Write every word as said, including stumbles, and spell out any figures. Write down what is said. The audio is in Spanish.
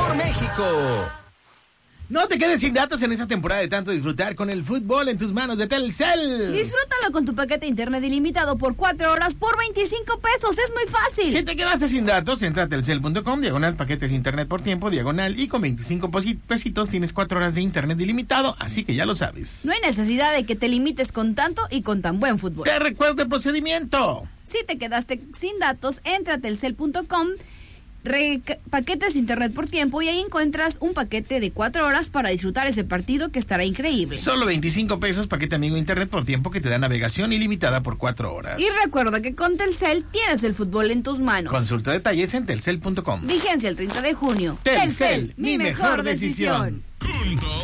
por México. No te quedes sin datos en esta temporada de tanto disfrutar con el fútbol en tus manos de Telcel. Disfrútalo con tu paquete de internet ilimitado por cuatro horas por veinticinco pesos. Es muy fácil. Si te quedaste sin datos, entra a telcel punto com, diagonal paquetes internet por tiempo, diagonal, y con veinticinco pesitos tienes cuatro horas de internet ilimitado, así que ya lo sabes. No hay necesidad de que te limites con tanto y con tan buen fútbol. Te recuerdo el procedimiento. Si te quedaste sin datos, entra a telcel punto com, Re- paquetes internet por tiempo, y ahí encuentras un paquete de cuatro horas para disfrutar ese partido que estará increíble. Solo veinticinco pesos, paquete amigo internet por tiempo que te da navegación ilimitada por cuatro horas. Y recuerda que con Telcel tienes el fútbol en tus manos. Consulta detalles en telcel punto com. Vigencia el treinta de junio. Telcel, mi mejor decisión.